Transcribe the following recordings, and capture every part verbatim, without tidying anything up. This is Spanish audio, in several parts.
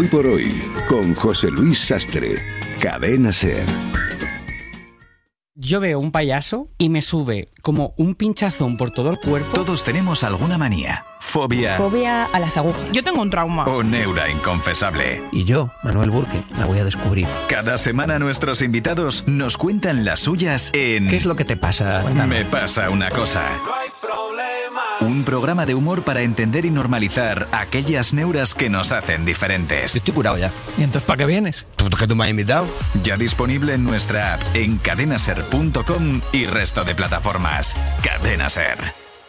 Hoy por hoy, con José Luis Sastre, Cadena SER. Yo veo un payaso y me sube como un pinchazón por todo el cuerpo. Todos tenemos alguna manía, fobia... Fobia a las agujas. Yo tengo un trauma. O neura inconfesable. Y yo, Manuel Burke, la voy a descubrir. Cada semana nuestros invitados nos cuentan las suyas en... ¿Qué es lo que te pasa? Cuéntame. Me pasa una cosa. Un programa de humor para entender y normalizar aquellas neuras que nos hacen diferentes. Estoy curado ya. ¿Y entonces para qué vienes? ¿Tú que tú me has invitado? Ya disponible en nuestra app, en cadena ser punto com y resto de plataformas. Cadena Ser.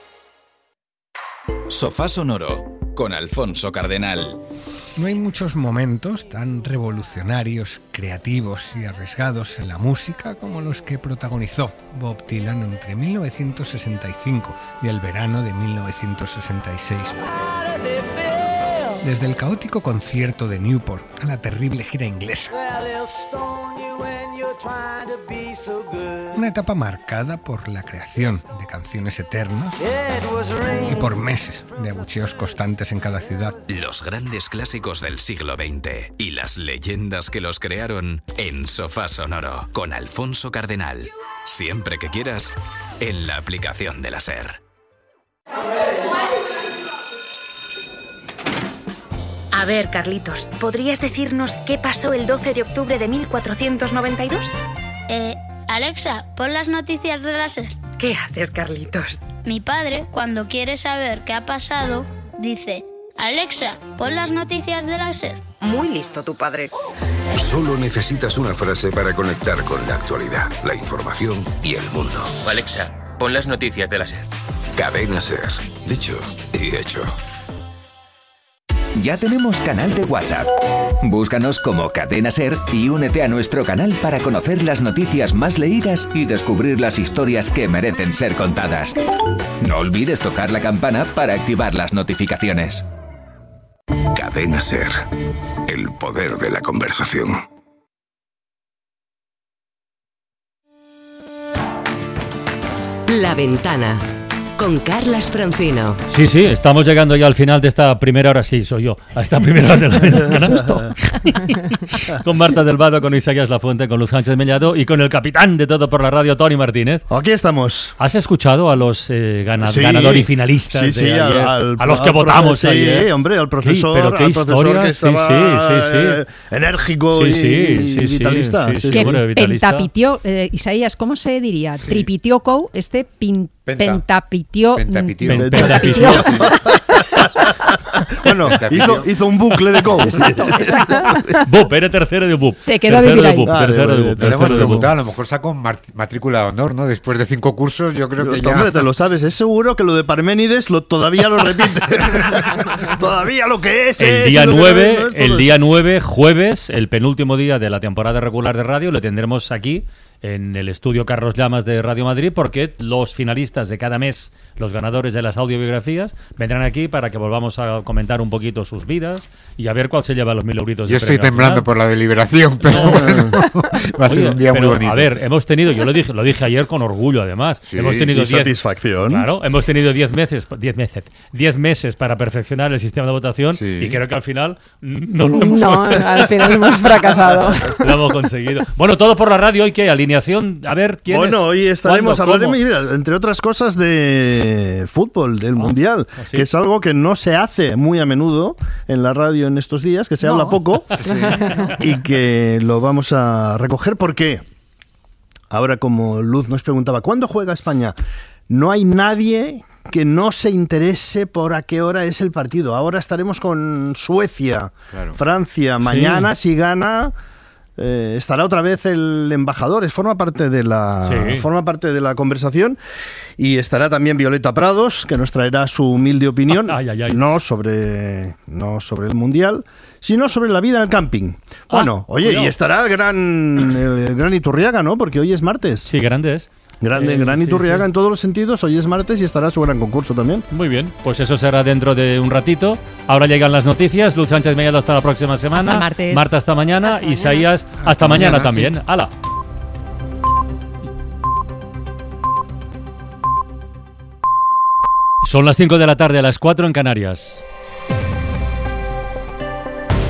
Sofá Sonoro, con Alfonso Cardenal. No hay muchos momentos tan revolucionarios, creativos y arriesgados en la música como los que protagonizó Bob Dylan entre mil novecientos sesenta y cinco y el verano de mil novecientos sesenta y seis. Desde el caótico concierto de Newport a la terrible gira inglesa. Una etapa marcada por la creación de canciones eternas y por meses de abucheos constantes en cada ciudad. Los grandes clásicos del siglo veinte y las leyendas que los crearon en Sofá Sonoro con Alfonso Cardenal. Siempre que quieras, en la aplicación de la SER. A ver, Carlitos, ¿podrías decirnos qué pasó el doce de octubre de mil cuatrocientos noventa y dos? Eh, Alexa, pon las noticias de la SER. ¿Qué haces, Carlitos? Mi padre, cuando quiere saber qué ha pasado, dice: Alexa, pon las noticias de la SER. Muy listo tu padre. Solo necesitas una frase para conectar con la actualidad, la información y el mundo. Alexa, pon las noticias de la SER. Cadena SER. Dicho y hecho. Ya tenemos canal de WhatsApp. Búscanos como Cadena Ser y únete a nuestro canal para conocer las noticias más leídas y descubrir las historias que merecen ser contadas. No olvides tocar la campana para activar las notificaciones. Cadena SER. El poder de la conversación. La Ventana, con Carlas Francino. Sí, sí, estamos llegando ya al final de esta primera hora, sí, soy yo, a esta primera hora de la Ventana. Susto. Con Marta del Vado, con Isaías Lafuente, con Luz Sánchez Mellado y con el capitán de Todo por la Radio, Tony Martínez. Aquí estamos. ¿Has escuchado a los eh, gana- sí, ganador y finalistas sí, de sí, ayer? al, al, a los que al, votamos sí, ayer. Sí, hombre, al profesor, ¿Qué? ¿Pero qué al profesor historia? que estaba sí, sí, sí, eh, enérgico sí, y, sí, sí, vitalista. Sí, sí, Sí, sí, sí. bueno, vitalista. Pentapitió, eh, Isaías, ¿cómo se diría? Sí. Tripitió Cou, este pin, Penta. pentapitió. Pentapitió. Pen- Pentapitió. Bueno, hizo, hizo un bucle de coach. Exacto, exacto. Bup, era tercero de Bup. Se quedó a tercero vivir de ahí. Bup, Vale, tercero de vale, Bup, Le hemos tercero de Bup. preguntado, a lo mejor sacó mat- matrícula de honor, ¿no? Después de cinco cursos, yo creo que ya... Hombre, te lo sabes, es seguro que lo de Parménides lo, todavía lo repite. Todavía lo que es El es, día y lo que nueve, no es, todo el es. día nueve, jueves, el penúltimo día de la temporada regular de radio, lo tendremos aquí en el estudio Carlos Llamas de Radio Madrid, porque los finalistas de cada mes, los ganadores de las audiobiografías, vendrán aquí para que volvamos a comentar un poquito sus vidas y a ver cuál se lleva los mil euritos. Yo de estoy premio al temblando final. por la deliberación, pero No. bueno, va a ser Oye, un día pero, muy bonito. A ver, hemos tenido, yo lo dije, lo dije ayer con orgullo además, Sí, hemos tenido y diez, satisfacción. claro, hemos tenido diez meses, diez meses, diez meses para perfeccionar el sistema de votación Sí. y creo que al final no lo hemos, No, al final hemos fracasado. lo hemos conseguido. Bueno, todo por la radio hoy, ¿qué? Alineación, a ver, ¿quién Bueno, es? hoy estaremos, ¿Cuándo? hablaremos, ¿Cómo? mira, entre otras cosas, de fútbol, del Mundial, ¿así? que es algo que no se hace muy a menudo en la radio en estos días, que se No. habla poco, y que lo vamos a recoger porque ahora, como Luz nos preguntaba, ¿cuándo juega España? No hay nadie que no se interese por a qué hora es el partido. Ahora estaremos con Suecia, Claro. Francia, mañana si gana... Eh, estará otra vez el embajador, es, forma parte de la Sí. forma parte de la conversación, y estará también Violeta Prados, que nos traerá su humilde opinión, Ay, ay, ay. no sobre no sobre el mundial, sino sobre la vida en el camping. Bueno, Ah, oye, cuidado. y estará el gran el gran Iturriaga, ¿no? Porque hoy es martes. Sí, grandes. Grande, Eh, gran sí, Iturriaga sí. en todos los sentidos. Hoy es martes y estará su gran concurso también. Muy bien, pues eso será dentro de un ratito. Ahora llegan las noticias. Luz Sánchez Mellado hasta la próxima semana. Hasta martes. Marta hasta mañana. Hasta Isaías hasta, Hasta mañana, mañana, también. sí. ¡Hala! Son las cinco de la tarde, a las cuatro en Canarias.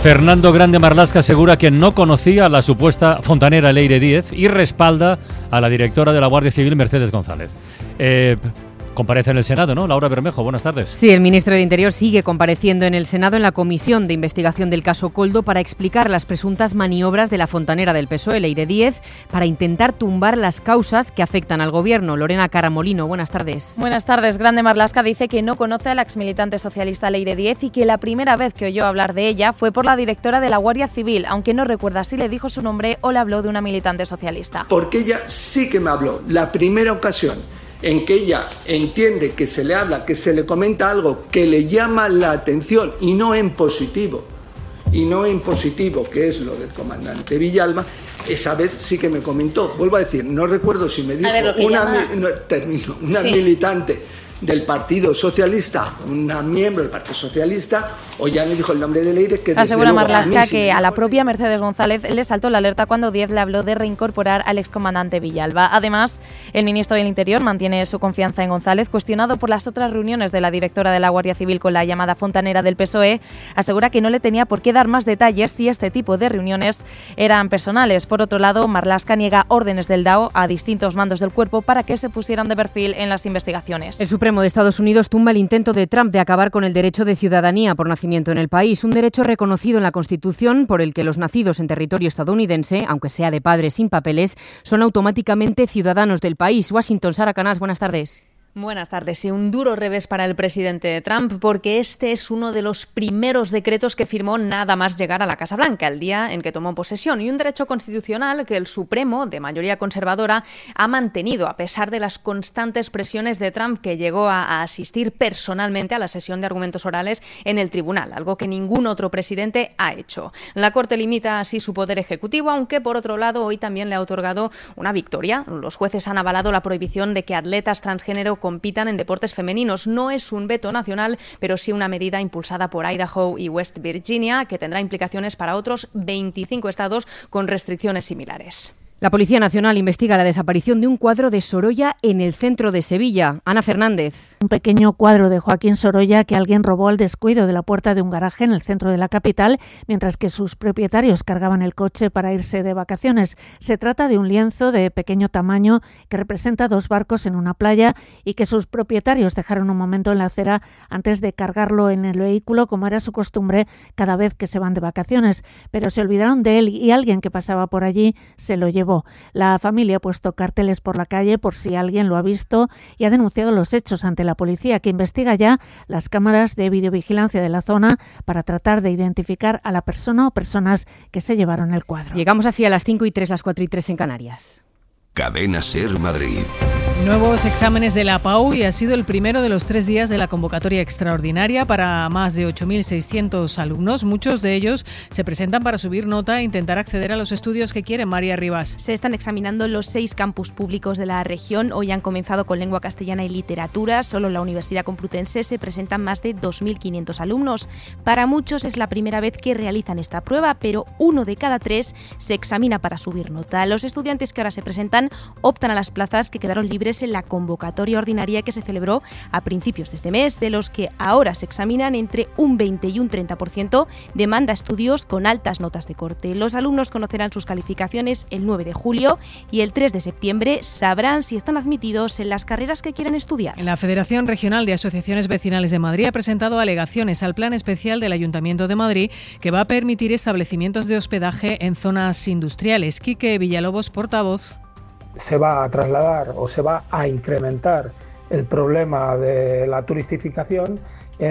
Fernando Grande Marlaska asegura que no conocía a la supuesta fontanera Leire Díez y respalda a la directora de la Guardia Civil, Mercedes González. Eh... Comparece en el Senado, ¿no? Laura Bermejo, buenas tardes. Sí, el ministro del Interior sigue compareciendo en el Senado en la comisión de investigación del caso Koldo para explicar las presuntas maniobras de la fontanera del P S O E, Leire Díez, para intentar tumbar las causas que afectan al Gobierno. Lorena Caramolino, buenas tardes. Buenas tardes. Grande Marlaska dice que no conoce a la exmilitante socialista Leire Díez y que la primera vez que oyó hablar de ella fue por la directora de la Guardia Civil, aunque no recuerda si le dijo su nombre o le habló de una militante socialista. Porque ella sí que me habló, la primera ocasión en que ella entiende que se le habla, que se le comenta algo que le llama la atención y no en positivo, y no en positivo, que es lo del comandante Villalba, esa vez sí que me comentó. Vuelvo a decir, no recuerdo si me dijo ver, una, llama... mi, no, termino, una sí. militante del Partido Socialista, una miembro del Partido Socialista, o ya me dijo el nombre de Leire, que asegura Marlaska sí que a la propia Mercedes González le saltó la alerta cuando Díez le habló de reincorporar al excomandante Villalba. Además, el ministro del Interior mantiene su confianza en González, cuestionado por las otras reuniones de la directora de la Guardia Civil con la llamada fontanera del P S O E, asegura que no le tenía por qué dar más detalles si este tipo de reuniones eran personales. Por otro lado, Marlaska niega órdenes del D A O a distintos mandos del cuerpo para que se pusieran de perfil en las investigaciones. El Supremo de Estados Unidos tumba el intento de Trump de acabar con el derecho de ciudadanía por nacimiento en el país, un derecho reconocido en la Constitución por el que los nacidos en territorio estadounidense, aunque sea de padres sin papeles, son automáticamente ciudadanos del país. Washington, Sara Canals, buenas tardes. Buenas tardes. Sí, un duro revés para el presidente Trump, porque este es uno de los primeros decretos que firmó nada más llegar a la Casa Blanca, el día en que tomó posesión, y un derecho constitucional que el Supremo, de mayoría conservadora, ha mantenido a pesar de las constantes presiones de Trump, que llegó a, a asistir personalmente a la sesión de argumentos orales en el tribunal, algo que ningún otro presidente ha hecho. La Corte limita así su poder ejecutivo, aunque por otro lado hoy también le ha otorgado una victoria. Los jueces han avalado la prohibición de que atletas transgénero compitan en deportes femeninos. No es un veto nacional, pero sí una medida impulsada por Idaho y West Virginia, que tendrá implicaciones para otros veinticinco estados con restricciones similares. La Policía Nacional investiga la desaparición de un cuadro de Sorolla en el centro de Sevilla. Ana Fernández. Un pequeño cuadro de Joaquín Sorolla que alguien robó al descuido de la puerta de un garaje en el centro de la capital, mientras que sus propietarios cargaban el coche para irse de vacaciones. Se trata de un lienzo de pequeño tamaño que representa dos barcos en una playa y que sus propietarios dejaron un momento en la acera antes de cargarlo en el vehículo, como era su costumbre cada vez que se van de vacaciones. Pero se olvidaron de él y alguien que pasaba por allí se lo llevó. La familia ha puesto carteles por la calle por si alguien lo ha visto y ha denunciado los hechos ante la policía, que investiga ya las cámaras de videovigilancia de la zona para tratar de identificar a la persona o personas que se llevaron el cuadro. Llegamos así a las cinco y tres, las cuatro y tres en Canarias. Cadena SER Madrid. Nuevos exámenes de la P A U y ha sido el primero de los tres días de la convocatoria extraordinaria para más de ocho mil seiscientos alumnos. Muchos de ellos se presentan para subir nota e intentar acceder a los estudios que quieren. María Rivas. Se están examinando los seis campus públicos de la región. Hoy han comenzado con lengua castellana y literatura. Solo en la Universidad Complutense se presentan más de dos mil quinientos alumnos. Para muchos es la primera vez que realizan esta prueba, pero uno de cada tres se examina para subir nota. Los estudiantes que ahora se presentan optan a las plazas que quedaron libres en la convocatoria ordinaria que se celebró a principios de este mes, de los que ahora se examinan entre un veinte y un treinta por ciento demanda estudios con altas notas de corte. Los alumnos conocerán sus calificaciones el nueve de julio y el tres de septiembre sabrán si están admitidos en las carreras que quieren estudiar. La Federación Regional de Asociaciones Vecinales de Madrid ha presentado alegaciones al plan especial del Ayuntamiento de Madrid que va a permitir establecimientos de hospedaje en zonas industriales. Quique Villalobos, portavoz. Se va a trasladar o se va a incrementar el problema de la turistificación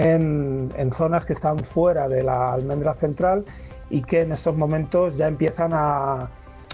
en, en zonas que están fuera de la almendra central y que en estos momentos ya empiezan a,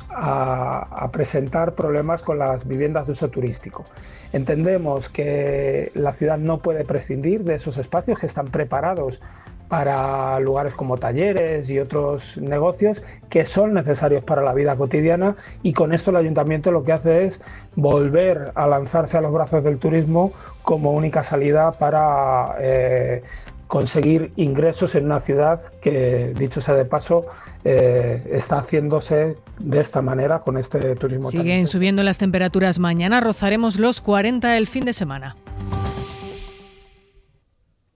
a, a presentar problemas con las viviendas de uso turístico. Entendemos que la ciudad no puede prescindir de esos espacios que están preparados para lugares como talleres y otros negocios que son necesarios para la vida cotidiana, y con esto el ayuntamiento lo que hace es volver a lanzarse a los brazos del turismo como única salida para eh, conseguir ingresos en una ciudad que, dicho sea de paso, eh, está haciéndose de esta manera con este turismo. Siguen subiendo las temperaturas. Mañana rozaremos los cuarenta el fin de semana.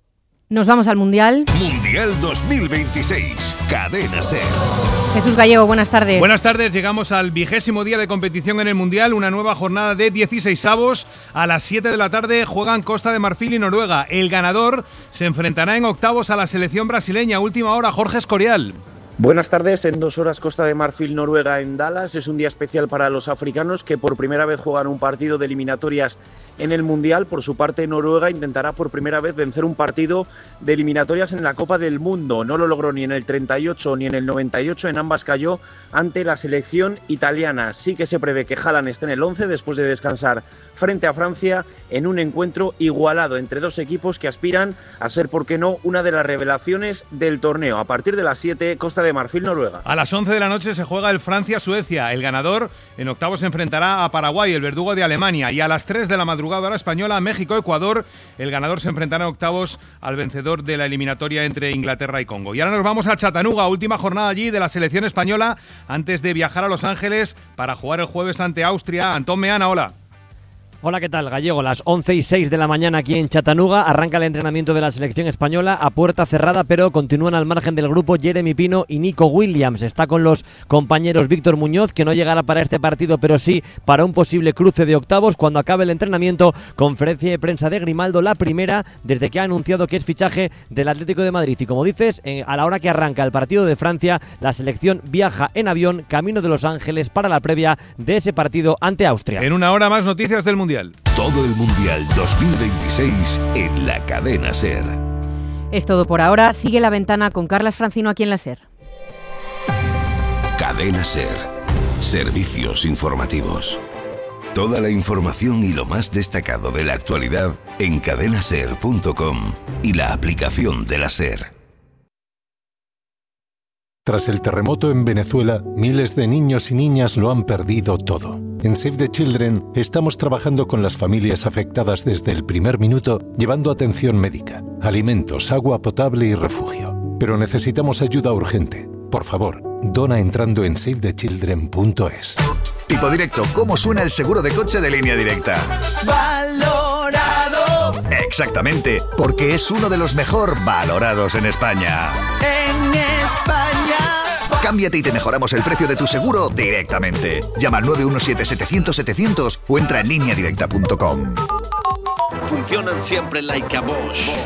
Nos vamos al Mundial. Mundial dos mil veintiséis. Cadena SER. Jesús Gallego, buenas tardes. Buenas tardes, llegamos al vigésimo día de competición en el Mundial, una nueva jornada de dieciseisavos. A las siete de la tarde juegan Costa de Marfil y Noruega. El ganador se enfrentará en octavos a la selección brasileña. Última hora, Jorge Escorial. Buenas tardes, en dos horas Costa de Marfil, Noruega en Dallas. Es un día especial para los africanos que por primera vez juegan un partido de eliminatorias en el Mundial. Por su parte, Noruega intentará por primera vez vencer un partido de eliminatorias en la Copa del Mundo. No lo logró ni en el treinta y ocho ni en el noventa y ocho, en ambas cayó ante la selección italiana. Sí que se prevé que Haaland esté en el once después de descansar frente a Francia en un encuentro igualado entre dos equipos que aspiran a ser, por qué no, una de las revelaciones del torneo. A partir de las siete, Costa de Marfil, Noruega. A las once de la noche se juega el Francia-Suecia. El ganador en octavos se enfrentará a Paraguay, el verdugo de Alemania. Y a las tres de la madrugada hora española, México-Ecuador. El ganador se enfrentará en octavos al vencedor de la eliminatoria entre Inglaterra y Congo. Y ahora nos vamos a Chattanooga, última jornada allí de la selección española antes de viajar a Los Ángeles para jugar el jueves ante Austria. Antón Meana, hola. Hola, ¿qué tal, Gallego? Las once y seis de la mañana aquí en Chattanooga arranca el entrenamiento de la selección española a puerta cerrada, pero continúan al margen del grupo Jeremy Pino y Nico Williams. Está con los compañeros Víctor Muñoz, que no llegará para este partido, pero sí para un posible cruce de octavos. Cuando acabe el entrenamiento, conferencia de prensa de Grimaldo, la primera desde que ha anunciado que es fichaje del Atlético de Madrid. Y como dices, eh, a la hora que arranca el partido de Francia, la selección viaja en avión camino de Los Ángeles para la previa de ese partido ante Austria. En una hora más noticias del Mundial. Todo el Mundial dos mil veintiséis en la Cadena SER. Es todo por ahora. Sigue La Ventana con Carlas Francino aquí en la SER. Cadena SER. Servicios informativos. Toda la información y lo más destacado de la actualidad en cadena ser punto com y la aplicación de la SER. Tras el terremoto en Venezuela, miles de niños y niñas lo han perdido todo. En Save the Children estamos trabajando con las familias afectadas desde el primer minuto, llevando atención médica, alimentos, agua potable y refugio. Pero necesitamos ayuda urgente. Por favor, dona entrando en save the children punto es. Tipo Directo, ¿cómo suena el seguro de coche de Línea Directa? ¡Valorado! Exactamente, porque es uno de los mejor valorados en España. ¡En España! Cámbiate y te mejoramos el precio de tu seguro directamente. Llama al nueve uno siete, setecientos, setecientos o entra en línea directa punto com. Funcionan siempre like a Bosch.